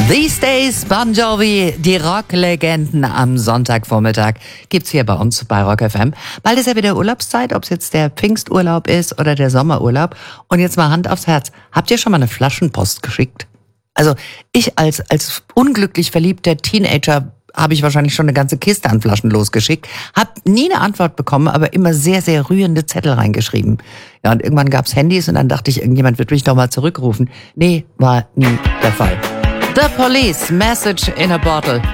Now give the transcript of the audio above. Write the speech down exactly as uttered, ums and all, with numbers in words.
These Days, Bon Jovi, die Rocklegenden am Sonntagvormittag gibt's hier bei uns bei Rock F M. Bald ist ja wieder Urlaubszeit, ob es jetzt der Pfingsturlaub ist oder der Sommerurlaub. Und jetzt mal Hand aufs Herz, habt ihr schon mal eine Flaschenpost geschickt? Also ich als als unglücklich verliebter Teenager habe ich wahrscheinlich schon eine ganze Kiste an Flaschen losgeschickt, hab nie eine Antwort bekommen, aber immer sehr, sehr rührende Zettel reingeschrieben. Ja, und irgendwann gab's Handys und dann dachte ich, irgendjemand wird mich doch mal zurückrufen. Nee, war nie der Fall. The Police, Message in a Bottle.